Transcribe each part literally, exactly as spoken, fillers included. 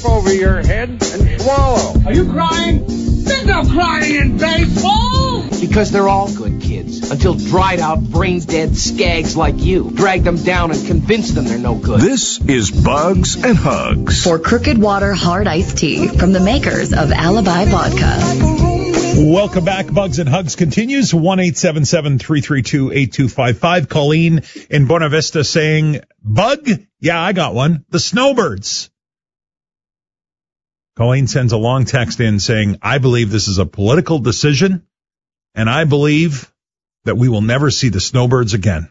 roof over your head and swallow. Are you crying? There's no crying in baseball! Because they're all good kids, until dried-out, brain-dead skags like you drag them down and convince them they're no good. This is Bugs and Hugs. For Crooked Water Hard Iced Tea from the makers of Alibi Vodka. Welcome back. Bugs and Hugs continues. one eight seven seven, three three two, eight two five five. Colleen in Buena Vista saying, Bug? Yeah, I got one. The snowbirds. Colleen sends a long text in saying, I believe this is a political decision, and I believe that we will never see the snowbirds again.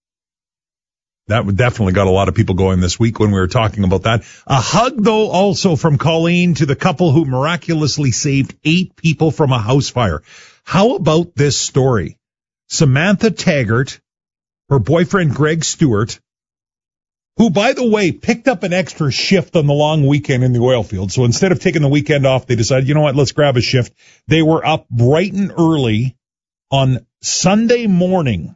That would definitely got a lot of people going this week when we were talking about that. A hug, though, also from Colleen to the couple who miraculously saved eight people from a house fire. How about this story? Samantha Taggart, her boyfriend Greg Stewart, who, by the way, picked up an extra shift on the long weekend in the oil field. So instead of taking the weekend off, they decided, you know what, let's grab a shift. They were up bright and early on Sunday morning,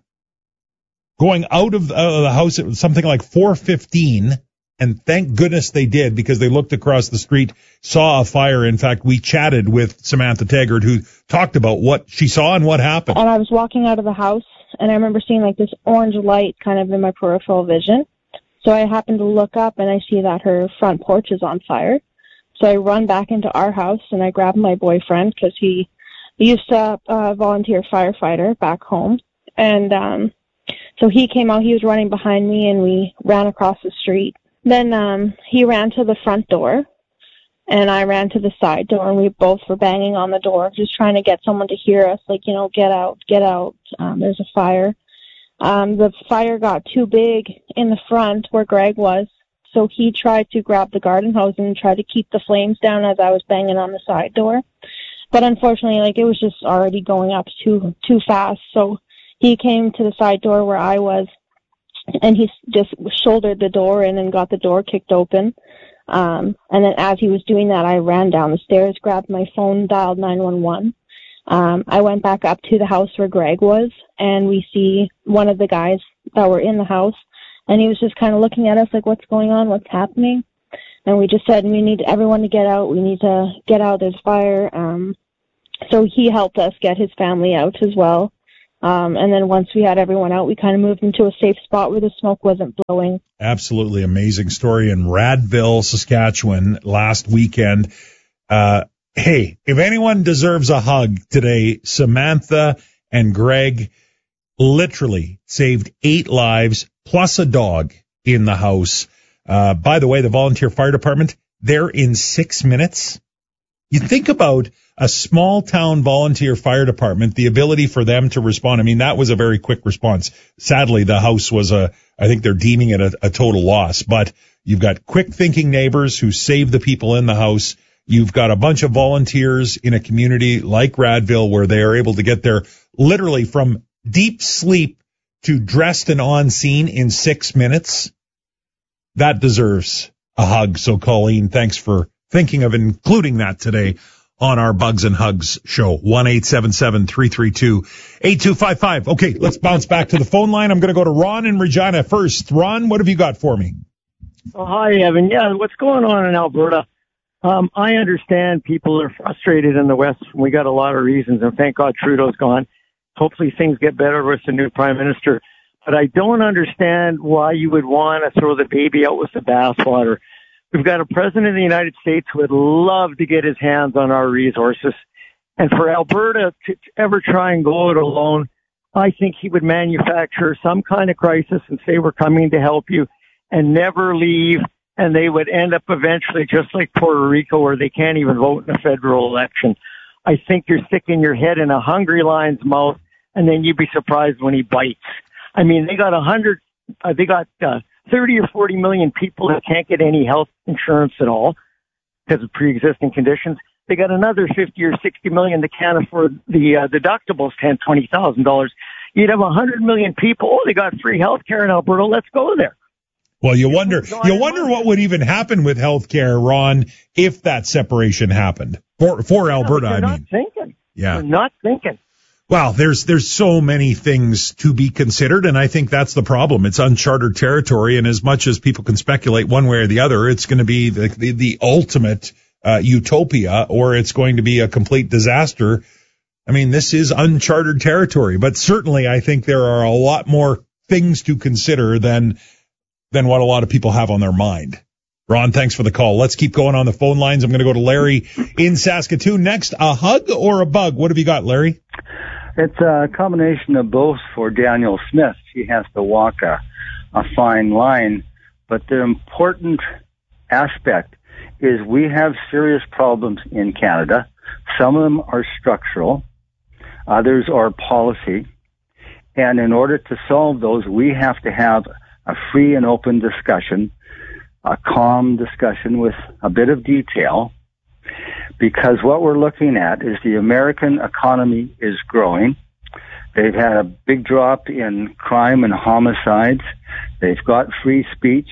going out of uh, the house at something like four fifteen, and thank goodness they did, because they looked across the street, saw a fire. In fact, we chatted with Samantha Taggart, who talked about what she saw and what happened. And I was walking out of the house, and I remember seeing like this orange light kind of in my peripheral vision. So I happened to look up, and I see that her front porch is on fire. So I run back into our house, and I grab my boyfriend, because he, he used to uh, volunteer firefighter back home. And um so he came out, he was running behind me, and we ran across the street. Then um he ran to the front door, and I ran to the side door, and we both were banging on the door, just trying to get someone to hear us, like, you know, get out, get out, um, there's a fire. Um, the fire got too big in the front where Greg was, so he tried to grab the garden hose and try to keep the flames down as I was banging on the side door. But unfortunately, like, it was just already going up too too fast, so he came to the side door where I was, and he just shouldered the door in and got the door kicked open. Um, and then as he was doing that, I ran down the stairs, grabbed my phone, dialed nine one one. Um, I went back up to the house where Greg was, and we see one of the guys that were in the house, and he was just kind of looking at us like, what's going on? What's happening? And we just said, we need everyone to get out. We need to get out. There's fire. Um, so he helped us get his family out as well. Um, and then once we had everyone out, we kind of moved into a safe spot where the smoke wasn't blowing. Absolutely amazing story in Radville, Saskatchewan last weekend. Uh, hey, if anyone deserves a hug today, Samantha and Greg literally saved eight lives plus a dog in the house. Uh, by the way, the volunteer fire department, they're in six minutes. You think about a small town volunteer fire department, the ability for them to respond. I mean, that was a very quick response. Sadly, the house was a, I think they're deeming it a, a total loss, but you've got quick thinking neighbors who save the people in the house. You've got a bunch of volunteers in a community like Radville where they are able to get there literally from deep sleep to dressed and on scene in six minutes. That deserves a hug. So, Colleen, thanks for thinking of including that today on our Bugs and Hugs show. one eight seven seven, three three two, eight two five five. Okay, let's bounce back to the phone line. I'm going to go to Ron in Regina first. Ron, what have you got for me? Oh, hi, Evan. Yeah, what's going on in Alberta? Um, I understand people are frustrated in the West. We got a lot of reasons, and thank God Trudeau's gone. Hopefully things get better with the new prime minister. But I don't understand why you would want to throw the baby out with the bathwater. We've got a president of the United States who would love to get his hands on our resources. And for Alberta to ever try and go it alone, I think he would manufacture some kind of crisis and say, we're coming to help you, and never leave. And they would end up eventually just like Puerto Rico, where they can't even vote in a federal election. I think you're sticking your head in a hungry lion's mouth, and then you'd be surprised when he bites. I mean, they got a hundred, uh, they got, uh, thirty or forty million people that can't get any health insurance at all because of pre-existing conditions. They got another fifty or sixty million that can't afford the uh, deductibles, ten, twenty thousand dollars. You'd have a hundred million people. Oh, they got free health care in Alberta. Let's go there. Well, you wonder, you wonder what would even happen with health care, Ron, if that separation happened for, for Alberta. Yeah, I not mean, thinking. yeah, they're not thinking. Well, there's there's so many things to be considered, and I think that's the problem. It's uncharted territory, and as much as people can speculate one way or the other, it's going to be the the, the ultimate uh, utopia, or it's going to be a complete disaster. I mean, this is uncharted territory, but certainly I think there are a lot more things to consider than than what a lot of people have on their mind. Ron, thanks for the call. Let's keep going on the phone lines. I'm going to go to Larry in Saskatoon next. A hug or a bug? What have you got, Larry? It's a combination of both for Danielle Smith. She has to walk a, a fine line, but the important aspect is we have serious problems in Canada. Some of them are structural, others are policy, and in order to solve those, we have to have a free and open discussion, a calm discussion with a bit of detail, because what we're looking at is the American economy is growing. They've had a big drop in crime and homicides. They've got free speech.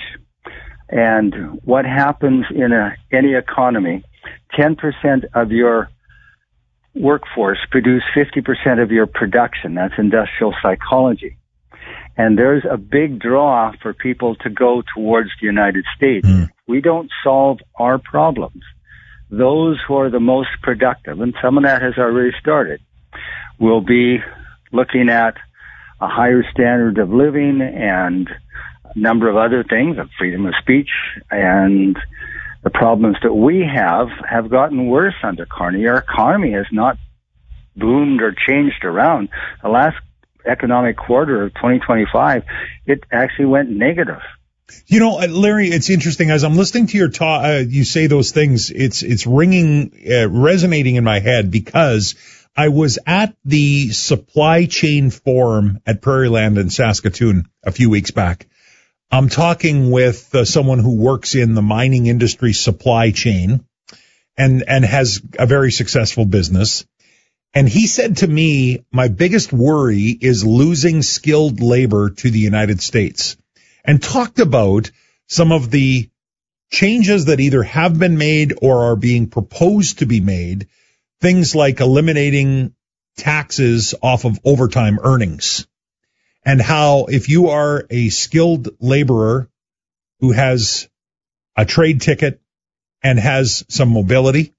And what happens in a, any economy, ten percent of your workforce produce fifty percent of your production. That's industrial psychology. And there's a big draw for people to go towards the United States. Mm. We don't solve our problems. Those who are the most productive, and some of that has already started, will be looking at a higher standard of living and a number of other things, like freedom of speech, and the problems that we have have gotten worse under Carney. Our economy has not boomed or changed around. The last economic quarter of twenty twenty-five, it actually went negative. You know, Larry, it's interesting. As I'm listening to your talk, uh, you say those things, it's it's ringing, uh, resonating in my head, because I was at the supply chain forum at Prairieland in Saskatoon a few weeks back. I'm talking with uh, someone who works in the mining industry supply chain and and has a very successful business. And he said to me, my biggest worry is losing skilled labor to the United States, and talked about some of the changes that either have been made or are being proposed to be made, things like eliminating taxes off of overtime earnings, and how if you are a skilled laborer who has a trade ticket and has some mobility,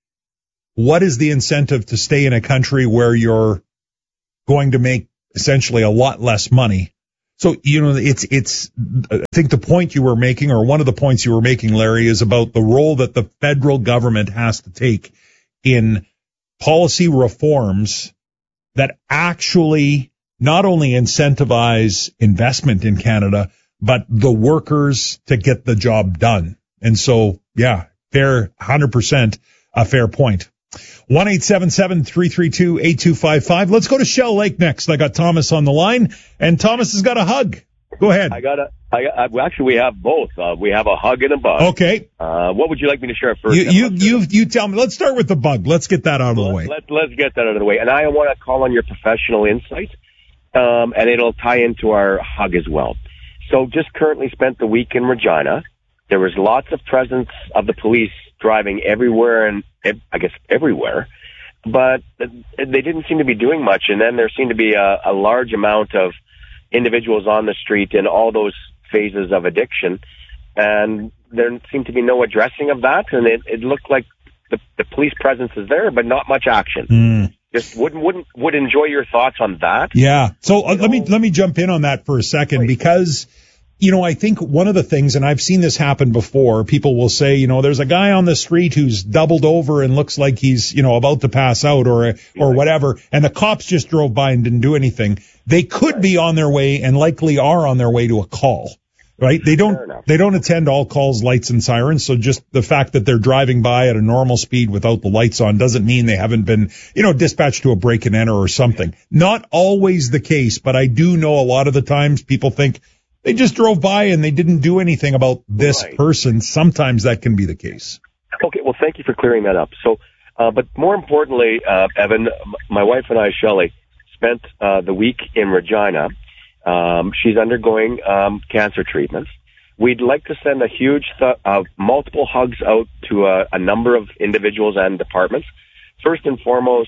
what is the incentive to stay in a country where you're going to make essentially a lot less money? So, you know, it's, it's, I think the point you were making, or one of the points you were making, Larry, is about the role that the federal government has to take in policy reforms that actually not only incentivize investment in Canada, but the workers to get the job done. And so, yeah, fair, one hundred percent a fair point. one eight seven seven, three three two, eight two five five. Let's go to Shell Lake next. I got Thomas on the line, and Thomas has got a hug. Go ahead. I got a, I got, I, well, actually, we have both. Uh, we have a hug and a bug. Okay. Uh, what would you like me to share first? You, you, you, you tell me. Let's start with the bug. Let's get that out of the way. Let's, let's get that out of the way. And I want to call on your professional insight, um, and it'll tie into our hug as well. So just currently spent the week in Regina. There was lots of presence of the police driving everywhere, and I guess everywhere, but they didn't seem to be doing much. And then there seemed to be a, a large amount of individuals on the street in all those phases of addiction, and there seemed to be no addressing of that. And it, it looked like the, the police presence is there, but not much action. Mm. Just wouldn't wouldn't would enjoy your thoughts on that. Yeah. So uh, let me let me jump in on that for a second, Wait. because. You know, I think one of the things, and I've seen this happen before, people will say, you know, there's a guy on the street who's doubled over and looks like he's, you know, about to pass out or or whatever, and the cops just drove by and didn't do anything. They could be on their way and likely are on their way to a call, right? They don't they don't attend all calls, lights, and sirens, so just the fact that they're driving by at a normal speed without the lights on doesn't mean they haven't been, you know, dispatched to a break and enter or something. Not always the case, but I do know a lot of the times people think, they just drove by and they didn't do anything about this right. person. Sometimes that can be the case. Okay, well, thank you for clearing that up. So, uh, but more importantly, uh, Evan, my wife and I, Shelley, spent uh, the week in Regina. Um, she's undergoing um, cancer treatments. We'd like to send a huge, th- uh, multiple hugs out to uh, a number of individuals and departments. First and foremost,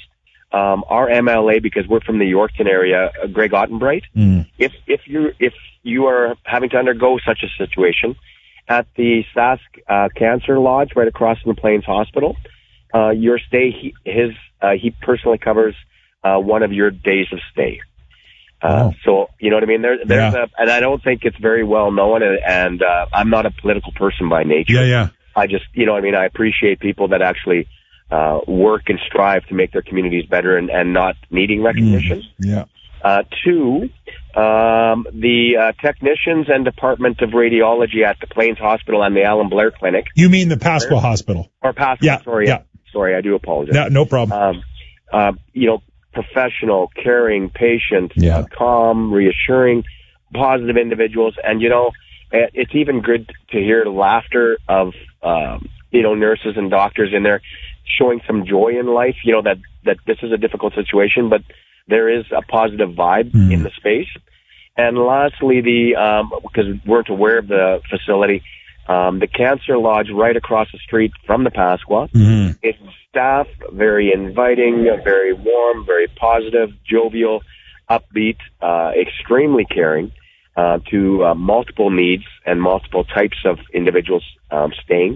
um, our M L A, because we're from the Yorkton area, uh, Greg Ottenbright, Mm. if if you if you are having to undergo such a situation at the Sask uh, Cancer Lodge right across from the Plains Hospital, uh, your stay, he, his uh, he personally covers uh, one of your days of stay. Uh, oh. So, you know what I mean? There, there's Yeah. a, and I don't think it's very well known, and, and uh, I'm not a political person by nature. Yeah, yeah. I just, you know what I mean? I appreciate people that actually uh, work and strive to make their communities better and, and not needing recognition. Mm. Yeah. Uh, two, um, the uh, technicians and Department of Radiology at the Plains Hospital and the Alan Blair Clinic. You mean the Pasqua Hospital? Or Pasqua, Yeah, sorry. yeah. Sorry, I do apologize. No, no problem. Um, uh, you know, professional, caring, patient, Yeah. uh, calm, reassuring, positive individuals. And, you know, it- it's even good to hear laughter of, um, you know, nurses and doctors in there showing some joy in life, you know, that, that this is a difficult situation, but there is a positive vibe Mm. in the space. And lastly, the, um, because we weren't aware of the facility, um, the Cancer Lodge right across the street from the Pasqua. Mm. It's staff, very inviting, very warm, very positive, jovial, upbeat, uh, extremely caring, uh, to uh, multiple needs and multiple types of individuals um, staying.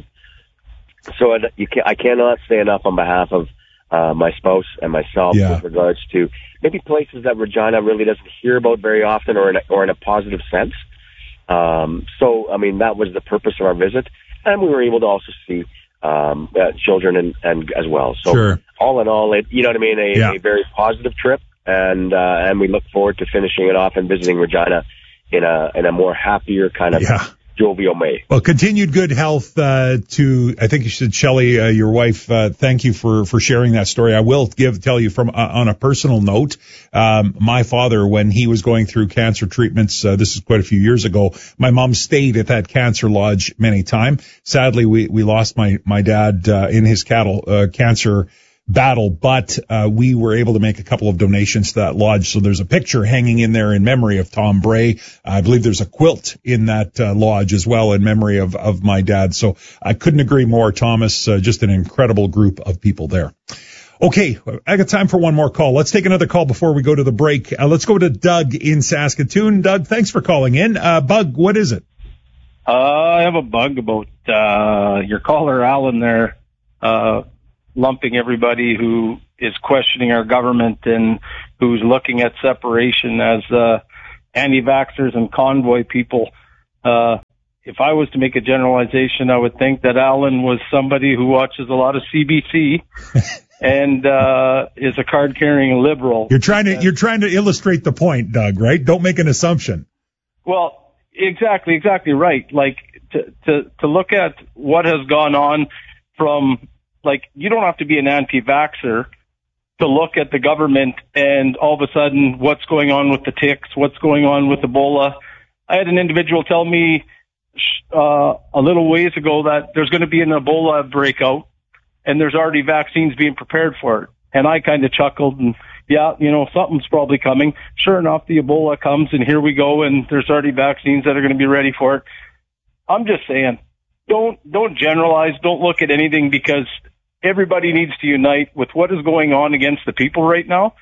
So uh, you can, I cannot say enough on behalf of uh, my spouse and myself Yeah. with regards to maybe places that Regina really doesn't hear about very often, or in a, or in a positive sense. Um, so, I mean, that was the purpose of our visit, and we were able to also see um, uh, children and, and as well. So, Sure. all in all, it, you know what I mean, a, Yeah. a very positive trip, and uh, and we look forward to finishing it off and visiting Regina in a in a more happier kind of Yeah. jovial way. Well, continued good health uh, to, I think you said, Shelley, uh, your wife. Uh, thank you for, for sharing that story. I will give tell you from uh, on a personal note, um, my father, when he was going through cancer treatments, uh, this is quite a few years ago, my mom stayed at that cancer lodge many times. Sadly, we, we lost my, my dad uh, in his cattle uh, cancer battle, but uh, we were able to make a couple of donations to that lodge. So there's a picture hanging in there in memory of Tom Bray. I believe there's a quilt in that uh, lodge as well in memory of, of my dad. So I couldn't agree more, Thomas. Uh, just an incredible group of people there. Okay, I got time for one more call. Let's take another call before we go to the break. Uh, let's go to Doug in Saskatoon. Doug, thanks for calling in. Uh, Bug, what is it? Uh, I have a bug about uh, your caller, Alan, there, uh, lumping everybody who is questioning our government and who's looking at separation as uh, anti-vaxxers and convoy people. Uh, if I was to make a generalization, I would think that Alan was somebody who watches a lot of C B C and uh, is a card-carrying liberal. You're trying to you're trying to illustrate the point, Doug, right? Don't make an assumption. Well, exactly, exactly right. Like to to to look at what has gone on from, like, you don't have to be an anti-vaxxer to look at the government and all of a sudden what's going on with the ticks, what's going on with Ebola. I had an individual tell me uh, a little ways ago that there's going to be an Ebola breakout and there's already vaccines being prepared for it. And I kind of chuckled and, yeah, you know, something's probably coming. Sure enough, the Ebola comes and here we go, and there's already vaccines that are going to be ready for it. I'm just saying, don't don't generalize, don't look at anything, because everybody needs to unite with what is going on against the people right now.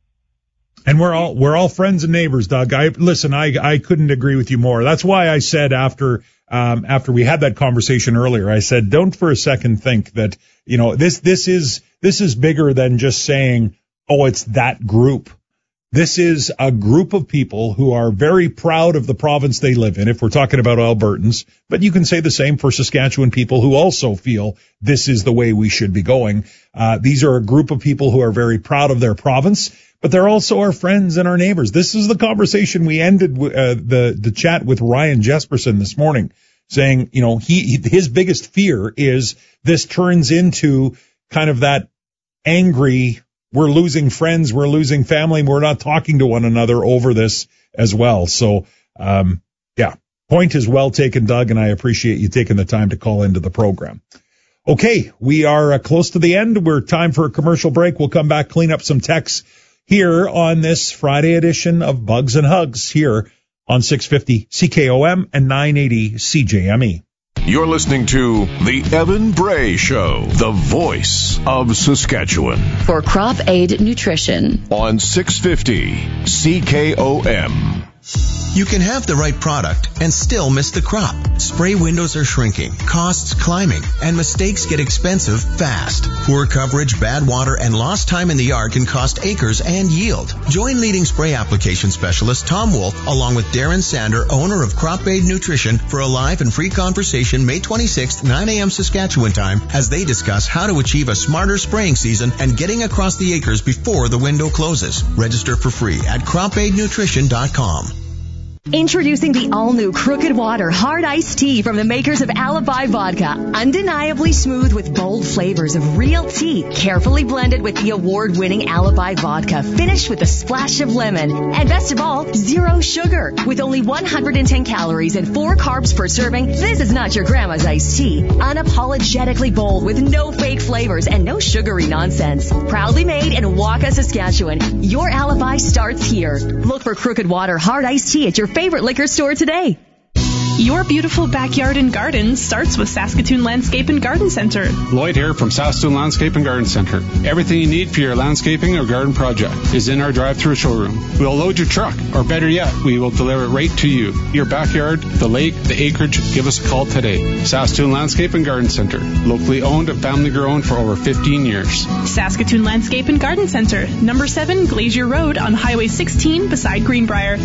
And we're all we're all friends and neighbors, Doug. I listen. I I couldn't agree with you more. That's why I said after um after we had that conversation earlier, I said don't for a second think that, you know, this this is this is bigger than just saying, oh, it's that group. This is a group of people who are very proud of the province they live in, if we're talking about Albertans. But you can say the same for Saskatchewan people who also feel this is the way we should be going. Uh, these are a group of people who are very proud of their province, but they're also our friends and our neighbors. This is the conversation we ended uh, the the chat with Ryan Jesperson this morning, saying, you know, he his biggest fear is this turns into kind of that angry, we're losing friends, we're losing family, we're not talking to one another over this as well. So, um, yeah, point is well taken, Doug, and I appreciate you taking the time to call into the program. Okay, we are uh, close to the end. We're time for a commercial break. We'll come back, clean up some texts here on this Friday edition of Bugs and Hugs here on six fifty C K O M and nine eighty C J M E. You're listening to The Evan Bray Show, the voice of Saskatchewan. For Crop Aid Nutrition. On six fifty C K O M. You can have the right product and still miss the crop. Spray windows are shrinking, costs climbing, and mistakes get expensive fast. Poor coverage, bad water, and lost time in the yard can cost acres and yield. Join leading spray application specialist Tom Wolf along with Darren Sander, owner of Crop Aid Nutrition, for a live and free conversation May twenty-sixth, nine a.m. Saskatchewan time, as they discuss how to achieve a smarter spraying season and getting across the acres before the window closes. Register for free at crop aid nutrition dot com. Introducing the all-new Crooked Water Hard Iced Tea from the makers of Alibi Vodka. Undeniably smooth with bold flavors of real tea, carefully blended with the award-winning Alibi Vodka, finished with a splash of lemon. And best of all, zero sugar. With only one hundred ten calories and four carbs per serving, this is not your grandma's iced tea. Unapologetically bold with no fake flavors and no sugary nonsense. Proudly made in Waka, Saskatchewan. Your alibi starts here. Look for Crooked Water Hard Iced Tea at your favorite liquor store today. Your beautiful backyard and garden starts with Saskatoon Landscape and Garden Center. Lloyd here from Saskatoon Landscape and Garden Center. Everything you need for your landscaping or garden project is in our drive-through showroom. We'll load your truck, or better yet, we will deliver it right to you. Your backyard, the lake, the acreage, give us a call today. Saskatoon Landscape and Garden Center. Locally owned and family grown for over fifteen years. Saskatoon Landscape and Garden Center. Number seven Glacier Road on Highway sixteen beside Greenbrier.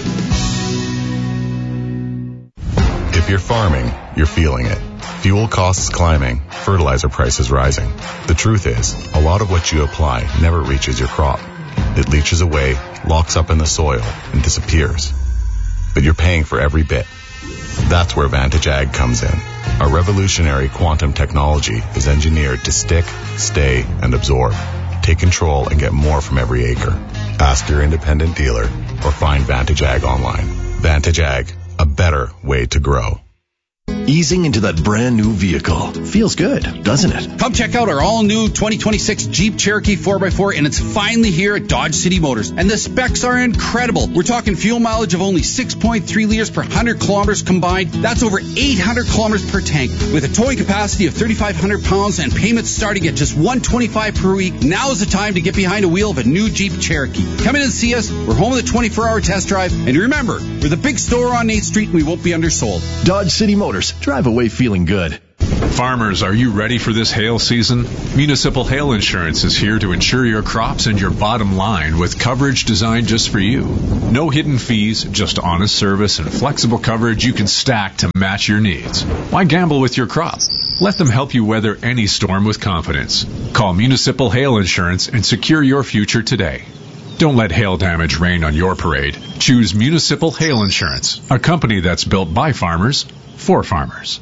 If you're farming, you're feeling it. Fuel costs climbing, fertilizer prices rising. The truth is, a lot of what you apply never reaches your crop. It leaches away, locks up in the soil, and disappears. But you're paying for every bit. That's where Vantage Ag comes in. Our revolutionary quantum technology is engineered to stick, stay, and absorb. Take control and get more from every acre. Ask your independent dealer or find Vantage Ag online. Vantage Ag, a better way to grow. Easing into that brand new vehicle. Feels good, doesn't it? Come check out our all-new twenty twenty-six Jeep Cherokee four by four, and it's finally here at Dodge City Motors. And the specs are incredible. We're talking fuel mileage of only six point three liters per one hundred kilometers combined. That's over eight hundred kilometers per tank. With a towing capacity of thirty-five hundred pounds and payments starting at just one hundred twenty-five dollars per week, now is the time to get behind the wheel of a new Jeep Cherokee. Come in and see us. We're home with a twenty-four hour test drive. And remember, we're the big store on eighth street, and we won't be undersold. Dodge City Motors. Drive away feeling good. Farmers, are you ready for this hail season? Municipal Hail Insurance is here to insure your crops and your bottom line with coverage designed just for you. No hidden fees, just honest service and flexible coverage you can stack to match your needs. Why gamble with your crop? Let them help you weather any storm with confidence. Call Municipal Hail Insurance and secure your future today. Don't let hail damage rain on your parade. Choose Municipal Hail Insurance, a company that's built by farmers for farmers.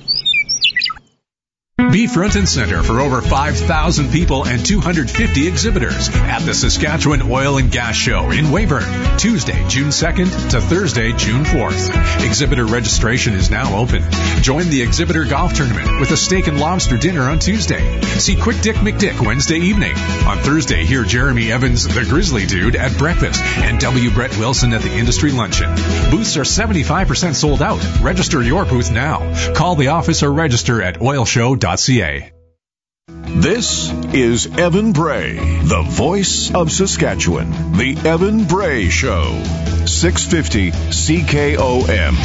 Be front and center for over five thousand people and two hundred fifty exhibitors at the Saskatchewan Oil and Gas Show in Weyburn, Tuesday, June second to Thursday, June fourth. Exhibitor registration is now open. Join the exhibitor golf tournament with a steak and lobster dinner on Tuesday. See Quick Dick McDick Wednesday evening. On Thursday, hear Jeremy Evans, the Grizzly Dude, at breakfast and W. Brett Wilson at the industry luncheon. Booths are seventy-five percent sold out. Register your booth now. Call the office or register at oil show dot c a. This is Evan Bray, the voice of Saskatchewan. The Evan Bray Show, six fifty C K O M.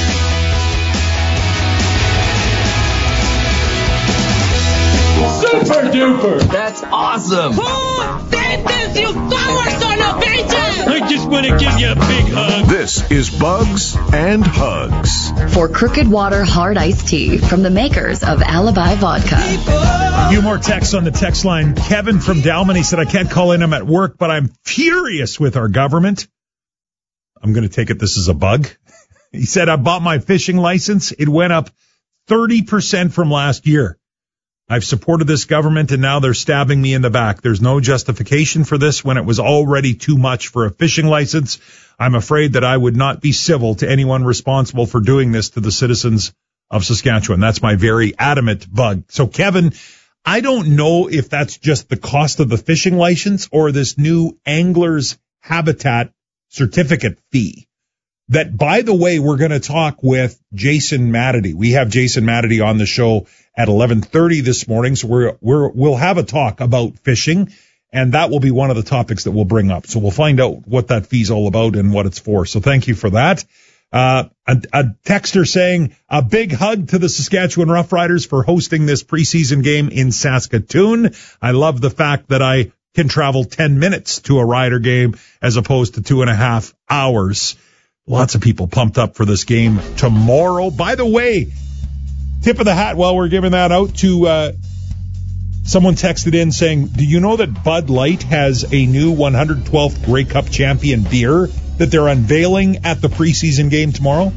Super duper! That's awesome! Who did this, you power son of bitches? I just want to give you a big hug. This is Bugs and Hugs. For Crooked Water Hard Iced Tea from the makers of Alibi Vodka. A few more texts on the text line. Kevin from Dalman, he said, I can't call in, I'm at work, but I'm furious with our government. I'm going to take it this is a bug. He said, I bought my fishing license. It went up thirty percent from last year. I've supported this government, and now they're stabbing me in the back. There's no justification for this when it was already too much for a fishing license. I'm afraid that I would not be civil to anyone responsible for doing this to the citizens of Saskatchewan. That's my very adamant bug. So, Kevin, I don't know if that's just the cost of the fishing license or this new angler's habitat certificate fee. that, by the way, we're going to talk with Jason Matity. We have Jason Matity on the show at eleven thirty this morning, so we're, we're, we'll have a talk about fishing, and that will be one of the topics that we'll bring up. So we'll find out what that fee's all about and what it's for. So thank you for that. Uh, a, a texter saying a big hug to the Saskatchewan Roughriders for hosting this preseason game in Saskatoon. I love the fact that I can travel ten minutes to a Rider game as opposed to two and a half hours. Lots of people pumped up for this game tomorrow. By the way, tip of the hat while we're giving that out to uh, someone texted in saying, do you know that Bud Light has a new one hundred twelfth Grey Cup champion beer that they're unveiling at the preseason game tomorrow?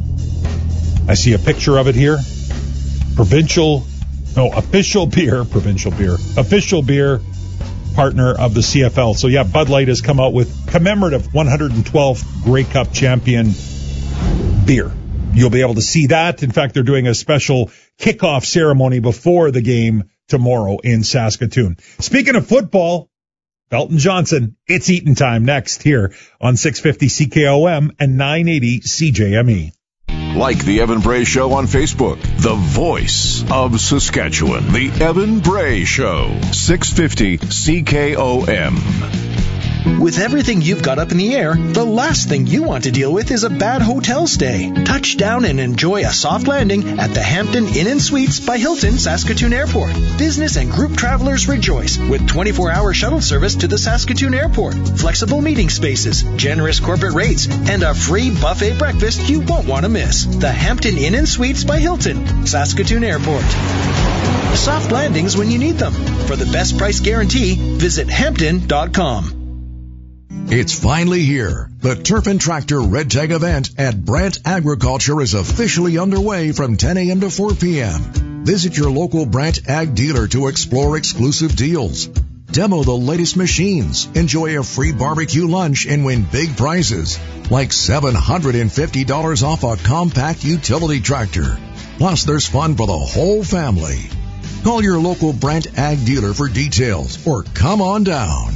I see a picture of it here. Provincial, no, official beer, provincial beer, official beer partner of the C F L. So yeah, Bud Light has come out with commemorative one hundred twelfth Grey Cup champion beer. You'll be able to see that. In fact, they're doing a special kickoff ceremony before the game tomorrow in Saskatoon. Speaking of football, Belton Johnson, it's eating time next here on six fifty C K O M and nine eighty C J M E. Like the Evan Bray Show on Facebook, the voice of Saskatchewan, the Evan Bray Show, six fifty C K O M. With everything you've got up in the air, the last thing you want to deal with is a bad hotel stay. Touch down and enjoy a soft landing at the Hampton Inn and Suites by Hilton Saskatoon Airport. Business and group travelers rejoice with twenty-four hour shuttle service to the Saskatoon Airport, flexible meeting spaces, generous corporate rates, and a free buffet breakfast you won't want to miss. The Hampton Inn and Suites by Hilton, Saskatoon Airport. Soft landings when you need them. For the best price guarantee, visit hampton dot com. It's finally here. The Turf and Tractor Red Tag event at Brant Agriculture is officially underway from ten a.m. to four p.m. Visit your local Brant Ag dealer to explore exclusive deals. Demo the latest machines, enjoy a free barbecue lunch, and win big prizes like seven hundred fifty dollars off a compact utility tractor. Plus, there's fun for the whole family. Call your local Brant Ag dealer for details or come on down.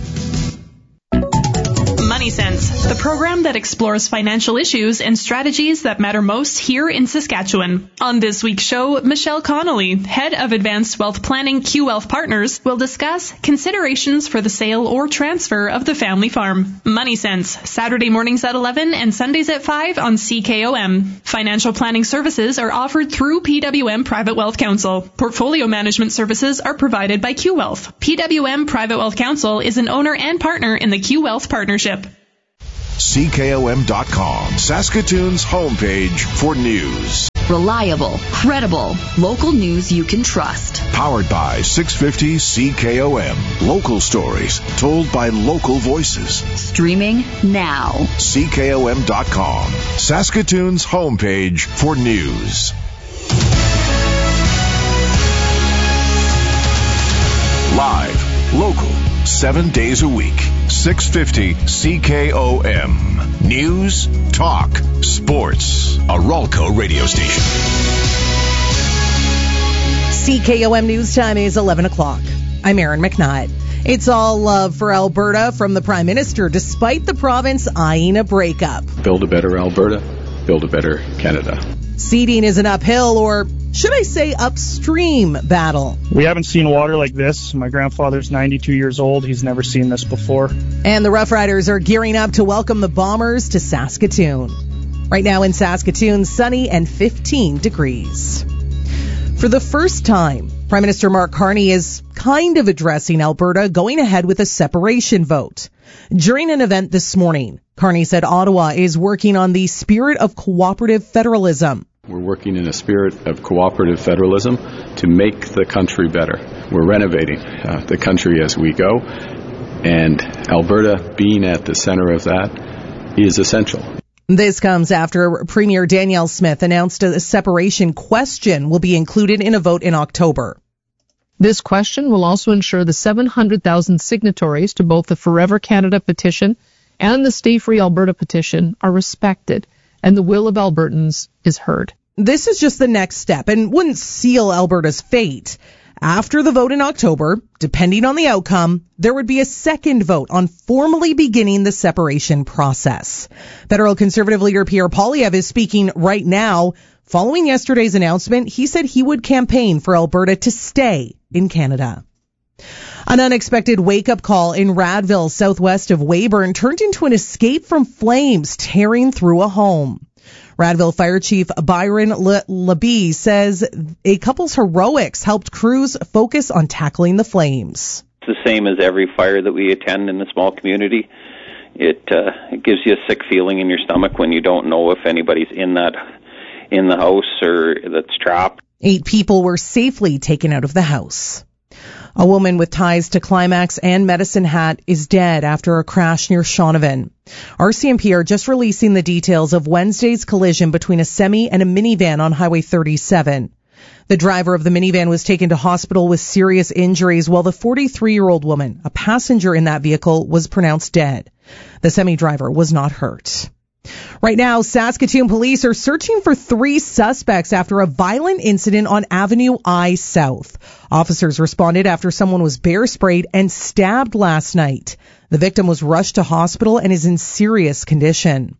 Money Sense, the program that explores financial issues and strategies that matter most here in Saskatchewan. On this week's show, Michelle Connolly, head of Advanced Wealth Planning Q Wealth Partners, will discuss considerations for the sale or transfer of the family farm. Money Sense, Saturday mornings at eleven and Sundays at five on C K O M. Financial planning services are offered through P W M Private Wealth Council. Portfolio management services are provided by Q Wealth. P W M Private Wealth Council is an owner and partner in the Q Wealth Partnership. C K O M dot com, Saskatoon's homepage for news. Reliable, credible, local news you can trust. Powered by six fifty C K O M. Local stories told by local voices. Streaming now. C K O M dot com, Saskatoon's homepage for news. Live, local, seven days a week. six fifty C K O M. News, talk, sports. A Ralco radio station. C K O M News Time is eleven o'clock. I'm Erin McKnight. It's all love for Alberta from the Prime Minister, despite the province eyeing a breakup. Build a better Alberta, build a better Canada. Seeding is an uphill, or should I say upstream, battle. We haven't seen water like this. My grandfather's ninety-two years old. He's never seen this before. And the Rough Riders are gearing up to welcome the Bombers to Saskatoon. Right now in Saskatoon, sunny and fifteen degrees. For the first time, Prime Minister Mark Carney is kind of addressing Alberta, going ahead with a separation vote. During an event this morning, Carney said Ottawa is working on the spirit of cooperative federalism. We're working in a spirit of cooperative federalism to make the country better. We're renovating uh, the country as we go, and Alberta being at the center of that is essential. This comes after Premier Danielle Smith announced a separation question will be included in a vote in October. This question will also ensure the seven hundred thousand signatories to both the Forever Canada petition and the Stay Free Alberta petition are respected, and the will of Albertans is heard. This is just the next step and wouldn't seal Alberta's fate. After the vote in October, depending on the outcome, there would be a second vote on formally beginning the separation process. Federal Conservative leader Pierre Poilievre is speaking right now. Following yesterday's announcement, he said he would campaign for Alberta to stay in Canada. An unexpected wake-up call in Radville, southwest of Weyburn, turned into an escape from flames tearing through a home. Radville Fire Chief Byron Labie says a couple's heroics helped crews focus on tackling the flames. It's the same as every fire that we attend in the small community. It, uh, it gives you a sick feeling in your stomach when you don't know if anybody's in that in the house or that's trapped. Eight people were safely taken out of the house. A woman with ties to Climax and Medicine Hat is dead after a crash near Shaunavon. R C M P are just releasing the details of Wednesday's collision between a semi and a minivan on Highway thirty-seven. The driver of the minivan was taken to hospital with serious injuries, while the forty-three-year-old woman, a passenger in that vehicle, was pronounced dead. The semi-driver was not hurt. Right now, Saskatoon police are searching for three suspects after a violent incident on Avenue I South. Officers responded after someone was bear sprayed and stabbed last night. The victim was rushed to hospital and is in serious condition.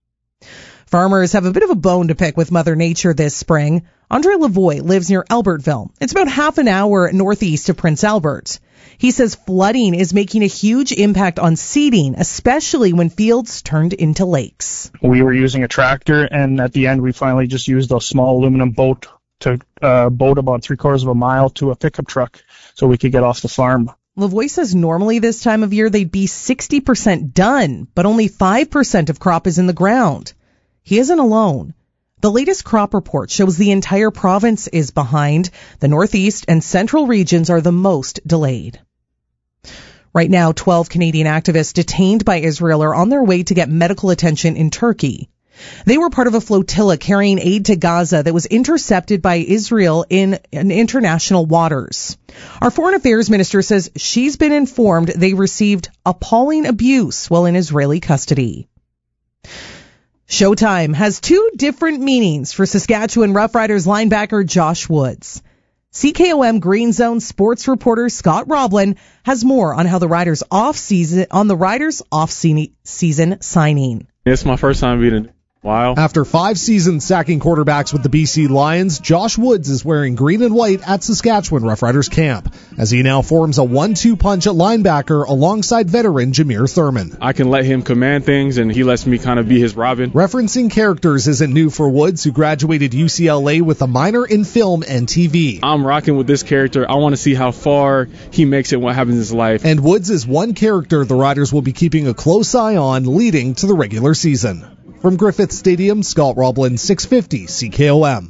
Farmers have a bit of a bone to pick with Mother Nature this spring. Andre Lavoie lives near Albertville. It's about half an hour northeast of Prince Albert. He says flooding is making a huge impact on seeding, especially when fields turned into lakes. We were using a tractor, and at the end we finally just used a small aluminum boat to uh, boat about three quarters of a mile to a pickup truck so we could get off the farm. Lavoie says normally this time of year they'd be sixty percent done, but only five percent of crop is in the ground. He isn't alone. The latest crop report shows the entire province is behind. The northeast and central regions are the most delayed. Right now, twelve Canadian activists detained by Israel are on their way to get medical attention in Turkey. They were part of a flotilla carrying aid to Gaza that was intercepted by Israel in, in international waters. Our foreign affairs minister says she's been informed they received appalling abuse while in Israeli custody. Showtime has two different meanings for Saskatchewan Roughriders linebacker Josh Woods. C K O M Green Zone sports reporter Scott Roblin has more on how the Riders off season on the Riders off season signing. It's my first time being a while. After five seasons sacking quarterbacks with the B C Lions, Josh Woods is wearing green and white at Saskatchewan Roughriders camp, as he now forms a one two punch at linebacker alongside veteran Jameer Thurman. I can let him command things, and he lets me kind of be his Robin. Referencing characters isn't new for Woods, who graduated U C L A with a minor in film and T V. I'm rocking with this character. I want to see how far he makes it, what happens in his life. And Woods is one character the Riders will be keeping a close eye on leading to the regular season. From Griffith Stadium, Scott Roblin, six fifty C K O M.